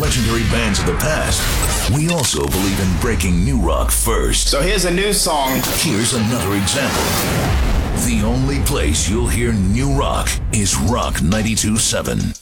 legendary bands of the past, we also believe in breaking new rock first. So here's a new song. Here's another example. The only place you'll hear new rock is Rock 92.7.